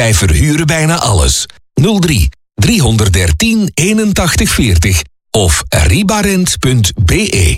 Wij verhuren bijna alles. 03 313 81 40 of ribarent.be.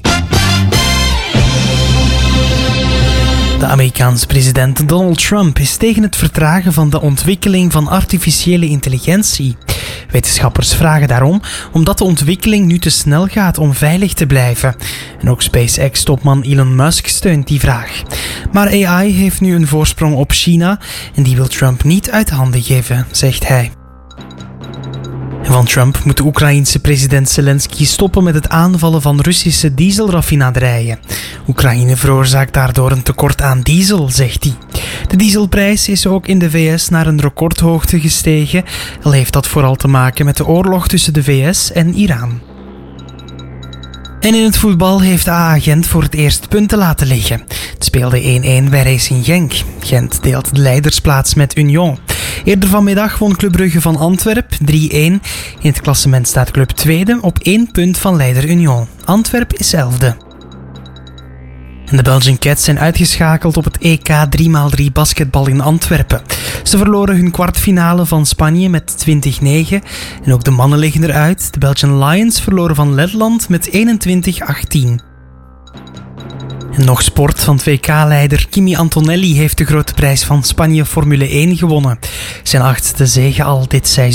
De Amerikaanse president Donald Trump is tegen het vertragen van de ontwikkeling van artificiële intelligentie. Wetenschappers vragen daarom omdat de ontwikkeling nu te snel gaat om veilig te blijven. En ook SpaceX-topman Elon Musk steunt die vraag. Maar AI heeft nu een voorsprong op China en die wil Trump niet uit handen geven, zegt hij. En van Trump moet de Oekraïense president Zelensky stoppen met het aanvallen van Russische dieselraffinaderijen. Oekraïne veroorzaakt daardoor een tekort aan diesel, zegt hij. De dieselprijs is ook in de VS naar een recordhoogte gestegen, al heeft dat vooral te maken met de oorlog tussen de VS en Iran. En in het voetbal heeft AA Gent voor het eerst punten laten liggen. Het speelde 1-1 bij Racing Genk. Gent deelt de leidersplaats met Union. Eerder vanmiddag won Club Brugge van Antwerp 3-1. In het klassement staat Club tweede op 1 punt van leider Union. Antwerp is 11e. En de Belgian Cats zijn uitgeschakeld op het EK 3x3 basketbal in Antwerpen. Ze verloren hun kwartfinale van Spanje met 20-9. En ook de mannen liggen eruit. De Belgian Lions verloren van Letland met 21-18. En nog sport, van 2K-leider Kimi Antonelli heeft de grote prijs van Spanje Formule 1 gewonnen. Zijn 8e zege al dit seizoen.